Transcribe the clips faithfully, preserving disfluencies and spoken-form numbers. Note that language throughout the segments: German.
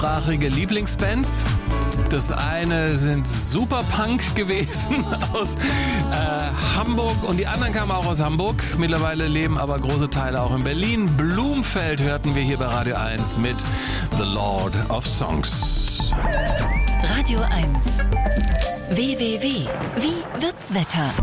Sprachige Lieblingsbands. Das eine sind Superpunk gewesen aus äh, Hamburg und die anderen kamen auch aus Hamburg. Mittlerweile leben aber große Teile auch in Berlin. Blumfeld hörten wir hier bei Radio eins mit The Lord of Songs. Radio eins. W W W. Wie wird's Wetter?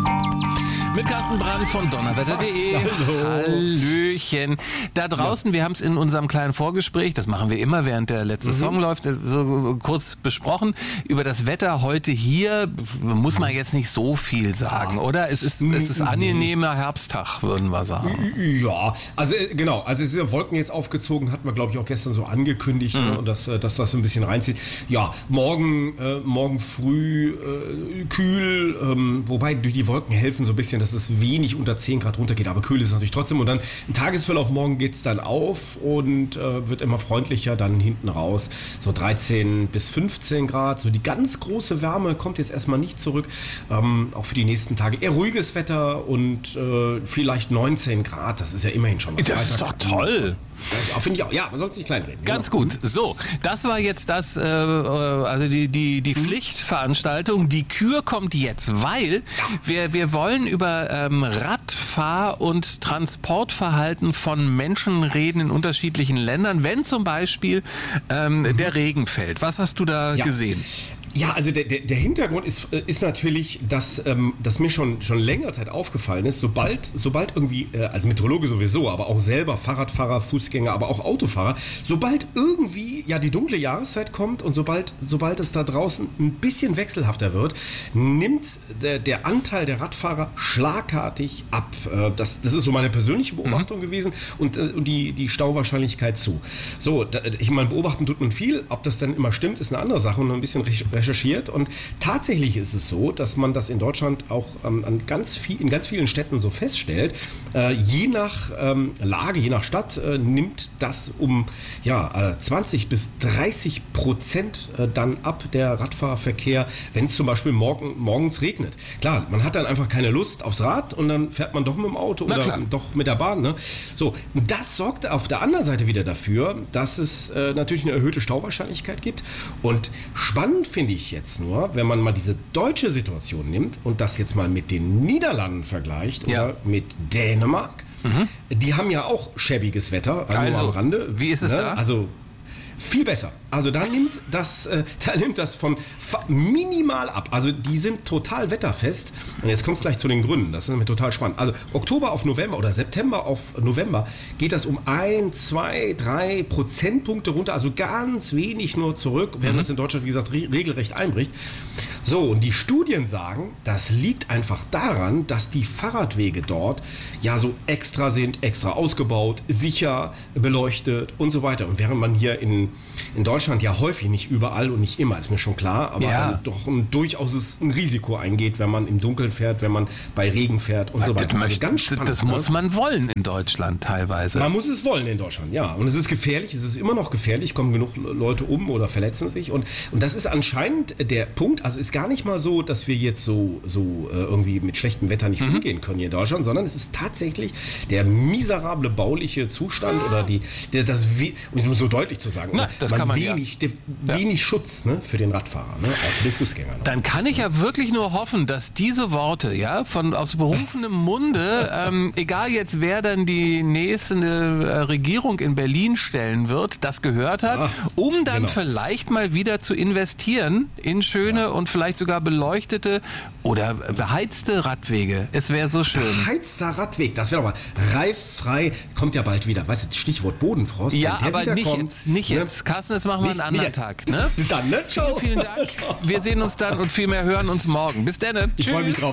Mit Carsten Brandt von donnerwetter punkt de. Hallo. Hallöchen. Da draußen, wir haben es in unserem kleinen Vorgespräch, das machen wir immer, während der letzte mhm. Song läuft, so kurz besprochen. Über das Wetter heute hier muss man jetzt nicht so viel sagen, oder? Es ist, es ist angenehmer Herbsttag, würden wir sagen. Ja, also genau, also es sind ja Wolken jetzt aufgezogen, hatten wir glaube ich auch gestern so angekündigt, mhm. ne, und dass, dass das so ein bisschen reinzieht. Ja, morgen, äh, morgen früh äh, kühl, ähm, wobei durch die Wolken helfen so ein bisschen, dass es wenig unter zehn Grad runtergeht, aber kühl ist es natürlich trotzdem. Und dann im Tagesverlauf morgen geht es dann auf und äh, wird immer freundlicher, dann hinten raus so dreizehn bis fünfzehn Grad. So die ganz große Wärme kommt jetzt erstmal nicht zurück, ähm, auch für die nächsten Tage. Eher ruhiges Wetter und äh, vielleicht neunzehn Grad, das ist ja immerhin schon was. Das ist doch toll. Ja, finde ich auch. Ja, man soll es nicht kleinreden. Ganz genau. gut. So, das war jetzt das, äh, also die, die, die Pflichtveranstaltung. Die Kür kommt jetzt, weil ja. wir, wir wollen über ähm, Radfahr- und Transportverhalten von Menschen reden in unterschiedlichen Ländern, wenn zum Beispiel ähm, mhm. der Regen fällt. Was hast du da ja. gesehen? Ja, also der, der, der Hintergrund ist, ist natürlich, dass, ähm, dass mir schon, schon längere Zeit aufgefallen ist, sobald, sobald irgendwie, äh, als Meteorologe sowieso, aber auch selber Fahrradfahrer, Fußgänger, aber auch Autofahrer, sobald irgendwie ja die dunkle Jahreszeit kommt und sobald, sobald es da draußen ein bisschen wechselhafter wird, nimmt der, der Anteil der Radfahrer schlagartig ab. Äh, das, das ist so meine persönliche Beobachtung mhm. gewesen und, äh, und die, die Stauwahrscheinlichkeit zu. So, da, ich meine, beobachten tut man viel, ob das dann immer stimmt, ist eine andere Sache und ein bisschen recherchiert und tatsächlich ist es so, dass man das in Deutschland auch ähm, an ganz viel, in ganz vielen Städten so feststellt. Äh, je nach ähm, Lage, je nach Stadt äh, nimmt das um ja, äh, zwanzig bis dreißig Prozent äh, dann ab, der Radfahrverkehr, wenn es zum Beispiel morgen, morgens regnet. Klar, man hat dann einfach keine Lust aufs Rad und dann fährt man doch mit dem Auto Na oder klar. doch mit der Bahn. Ne? So, das sorgt auf der anderen Seite wieder dafür, dass es äh, natürlich eine erhöhte Stauwahrscheinlichkeit gibt und spannend finde ich jetzt nur, wenn man mal diese deutsche Situation nimmt und das jetzt mal mit den Niederlanden vergleicht ja. oder mit Dänemark, mhm. die haben ja auch schäbiges Wetter, also, am Rande. Wie ist es ne? da? Also viel besser. Also da nimmt das, äh, da nimmt das von minimal ab. Also die sind total wetterfest. Und jetzt kommt es gleich zu den Gründen. Das ist nämlich total spannend. Also Oktober auf November oder September auf November geht das um ein, zwei, drei Prozentpunkte runter. Also ganz wenig nur zurück, während mhm. das in Deutschland, wie gesagt, re- regelrecht einbricht. So, und die Studien sagen, das liegt einfach daran, dass die Fahrradwege dort ja so extra sind, extra ausgebaut, sicher, beleuchtet und so weiter. Und während man hier in, in Deutschland ja häufig, nicht überall und nicht immer, ist mir schon klar, aber ja. dann doch ein, durchaus ein Risiko eingeht, wenn man im Dunkeln fährt, wenn man bei Regen fährt und ja, so weiter. Das, also möchte, ganz spannend, das ne? muss man wollen in Deutschland teilweise. Man muss es wollen in Deutschland, ja. Und es ist gefährlich, es ist immer noch gefährlich, kommen genug Leute um oder verletzen sich. Und, und das ist anscheinend der Punkt, also ist gar nicht mal so, dass wir jetzt so, so äh, irgendwie mit schlechtem Wetter nicht mhm. umgehen können hier in Deutschland, sondern es ist tatsächlich der miserable bauliche Zustand oder die, der, das, um es so deutlich zu sagen, Na, das man kann man wenig, ja. der, wenig Schutz, ne, für den Radfahrer, ne, als für den Fußgänger. Ne? Dann kann ich ja wirklich nur hoffen, dass diese Worte, ja, von aus berufenem Munde, ähm, egal jetzt wer dann die nächste äh, Regierung in Berlin stellen wird, das gehört hat, Ah, um dann genau. vielleicht mal wieder zu investieren in schöne ja. und vielleicht sogar beleuchtete oder beheizte Radwege. Es wäre so schön. Beheizter Radweg, das wäre doch mal reiffrei, kommt ja bald wieder. Weißt du, Stichwort Bodenfrost. Ja, wenn der aber nicht kommt, jetzt, nicht ne? jetzt. Carsten, das machen wir einen anderen Nicht, Tag. bis, Ne? bis dann, ne? Ciao. Vielen, vielen Dank. Wir sehen uns dann und vielmehr hören uns morgen. Bis dann. Ich freue mich drauf.